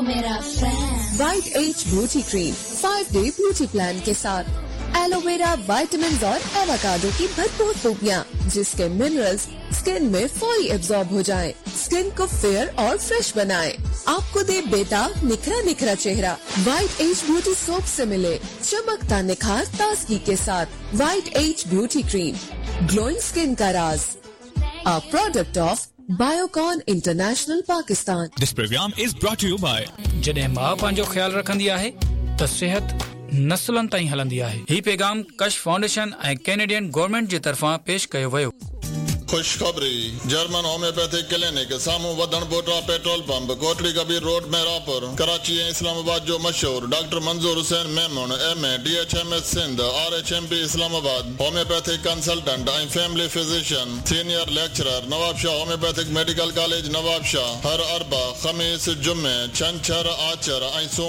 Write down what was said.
तो मेरा fan. White age beauty cream 5-day beauty plan के साथ एलोवेरा, विटामिन और एवोकाडो की भरपूर खूबियाँ, जिसके मिनरल्स स्किन में फौरी एब्जॉर्ब हो जाएं, स्किन को फेयर और फ्रेश बनाएं, आपको दे बेताब निखरा चेहरा। वाइट एज ब्यूटी सोप से मिले चमकता निखार ताजगी के साथ। White age beauty cream, glowing skin का राज, a product of Biocon international Pakistan. This program is brought to you by जॾहिं मां पंहिंजो ख्याल रखंदी आहे त सिहत नस्लनि ताईं हलंदी आहे। ही पैगाम कश फाउंडेशन ऐं कैनेडियन गवर्नमेंट जे तरफ़ां पेश कयो वियो। खुशखबरी, जर्मन होम्योपैथिक क्लिनिक सामू वधन बोटा petrol pump Kotli Kabir road Merapur Karachi ऐं इस्लामाबाद जो मशहूर डॉक्टर मंजूर Hussain Memon MA DHMS Sindh RHMP Islamabad homeopathic consultant ऐं family physician senior lecturer Nawab Shah homeopathic medical college Nawab Shah हर अरबा खमीस जुमे छंछर आचर ऐं